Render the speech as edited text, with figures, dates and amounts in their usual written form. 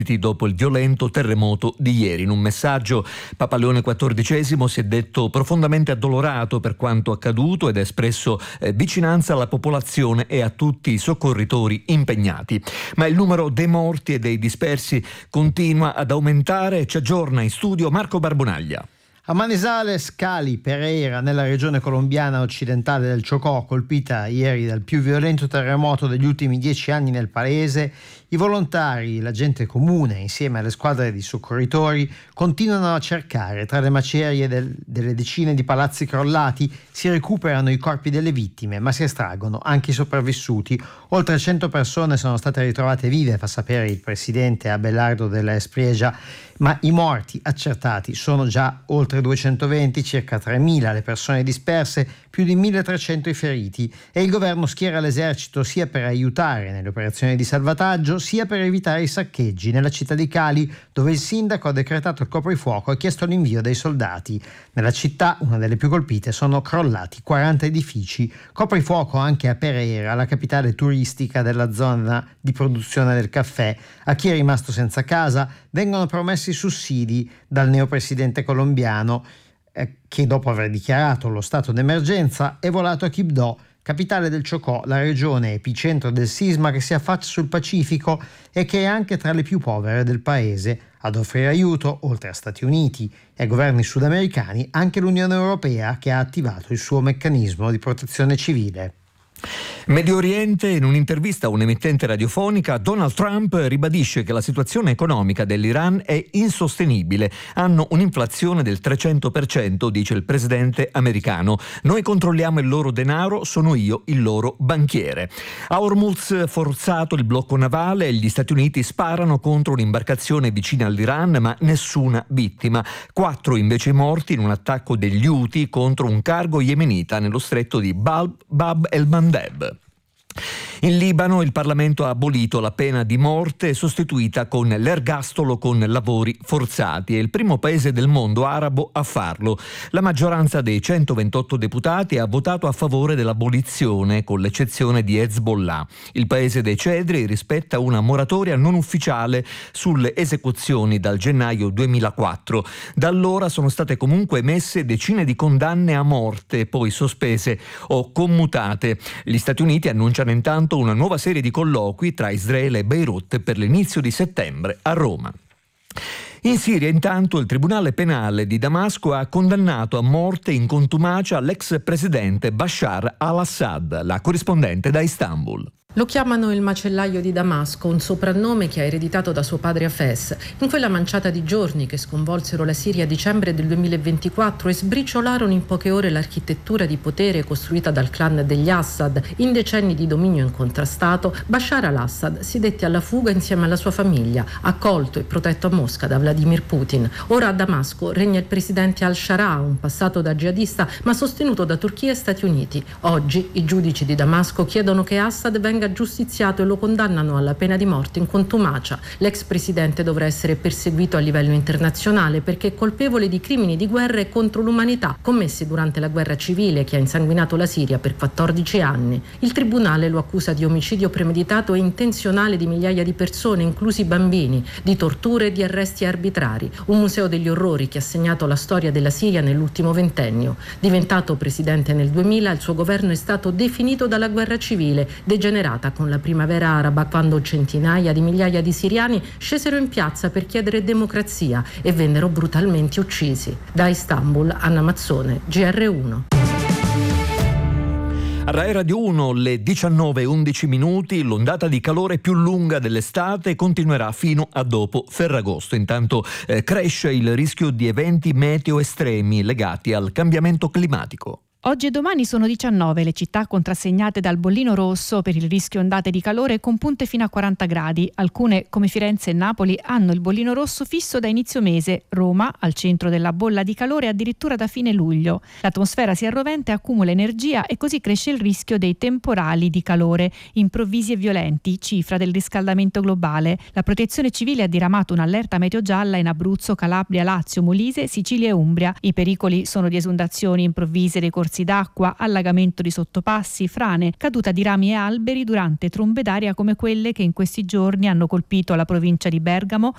dopo il violento terremoto di ieri. In un messaggio Papa Leone XIV si è detto profondamente addolorato per quanto accaduto ed ha espresso vicinanza alla popolazione e a tutti i soccorritori impegnati. Ma il numero dei morti e dei dispersi continua ad aumentare. Ci aggiorna in studio Marco Barbonaglia. A Manizales, Cali, Pereira, nella regione colombiana occidentale del Chocó, colpita ieri dal più violento terremoto degli ultimi 10 anni nel paese, i volontari, la gente comune, insieme alle squadre di soccorritori, continuano a cercare. Tra le macerie delle decine di palazzi crollati si recuperano i corpi delle vittime, ma si estraggono anche i sopravvissuti. Oltre 100 persone sono state ritrovate vive, fa sapere il presidente Abelardo de la Espriella, ma i morti accertati sono già oltre 220, circa 3.000 le persone disperse, più di 1.300 i feriti, e il governo schiera l'esercito sia per aiutare nelle operazioni di salvataggio sia per evitare i saccheggi. Nella città di Cali, dove il sindaco ha decretato il coprifuoco e chiesto l'invio dei soldati. Nella città, una delle più colpite, sono crollati 40 edifici. Coprifuoco anche a Pereira, la capitale turistica della zona di produzione del caffè. A chi è rimasto senza casa vengono promessi sussidi dal neopresidente colombiano che dopo aver dichiarato lo stato d'emergenza è volato a Quibdó, capitale del Chocó, la regione epicentro del sisma che si affaccia sul Pacifico e che è anche tra le più povere del paese. Ad offrire aiuto, oltre a Stati Uniti e governi sudamericani, anche l'Unione Europea, che ha attivato il suo meccanismo di protezione civile. Medio Oriente, in un'intervista a un'emittente radiofonica, Donald Trump ribadisce che la situazione economica dell'Iran è insostenibile. Hanno un'inflazione del 300%, dice il presidente americano. Noi controlliamo il loro denaro, sono io il loro banchiere. A Hormuz forzato il blocco navale e gli Stati Uniti sparano contro un'imbarcazione vicina all'Iran, ma nessuna vittima. 4 invece i morti in un attacco degli Houthi contro un cargo yemenita nello stretto di Bab el-Mandeb. In Libano il Parlamento ha abolito la pena di morte sostituita con l'ergastolo con lavori forzati. È il primo paese del mondo arabo a farlo. La maggioranza dei 128 deputati ha votato a favore dell'abolizione, con l'eccezione di Hezbollah. Il paese dei cedri rispetta una moratoria non ufficiale sulle esecuzioni dal gennaio 2004. Da allora sono state comunque emesse decine di condanne a morte, poi sospese o commutate. Gli Stati Uniti annunciano intanto una nuova serie di colloqui tra Israele e Beirut per l'inizio di settembre a Roma. In Siria, intanto, il Tribunale Penale di Damasco ha condannato a morte in contumacia l'ex presidente Bashar al-Assad. La corrispondente da Istanbul. Lo chiamano il macellaio di Damasco, un soprannome che ha ereditato da suo padre Hafez. In quella manciata di giorni che sconvolsero la Siria a dicembre del 2024 e sbriciolarono in poche ore l'architettura di potere costruita dal clan degli Assad in decenni di dominio incontrastato, Bashar al-Assad si dette alla fuga insieme alla sua famiglia, accolto e protetto a Mosca da Vladimir Putin. Ora a Damasco regna il presidente al-Shara, un passato da jihadista ma sostenuto da Turchia e Stati Uniti. Oggi i giudici di Damasco chiedono che Assad venga giustiziato e lo condannano alla pena di morte in contumacia. L'ex presidente dovrà essere perseguito a livello internazionale perché è colpevole di crimini di guerra e contro l'umanità commessi durante la guerra civile che ha insanguinato la Siria per 14 anni. Il tribunale lo accusa di omicidio premeditato e intenzionale di migliaia di persone, inclusi bambini, di torture e di arresti arbitrari. Un museo degli orrori che ha segnato la storia della Siria nell'ultimo ventennio. Diventato presidente nel 2000, il suo governo è stato definito dalla guerra civile, degenerata con la primavera araba, quando centinaia di migliaia di siriani scesero in piazza per chiedere democrazia e vennero brutalmente uccisi. Da Istanbul, Anna Mazzone, GR1. A Rai Radio 1 le 19:11, l'ondata di calore più lunga dell'estate continuerà fino a dopo Ferragosto. Intanto cresce il rischio di eventi meteo estremi legati al cambiamento climatico. Oggi e domani sono 19 le città contrassegnate dal bollino rosso per il rischio ondate di calore con punte fino a 40 gradi. Alcune, come Firenze e Napoli, hanno il bollino rosso fisso da inizio mese. Roma, al centro della bolla di calore, addirittura da fine luglio. L'atmosfera si arroventa e accumula energia e così cresce il rischio dei temporali di calore, improvvisi e violenti, cifra del riscaldamento globale. La Protezione Civile ha diramato un'allerta meteo gialla in Abruzzo, Calabria, Lazio, Molise, Sicilia e Umbria. I pericoli sono di esondazioni improvvise dei corsi d'acqua, allagamento di sottopassi, frane, caduta di rami e alberi durante trombe d'aria come quelle che in questi giorni hanno colpito la provincia di Bergamo,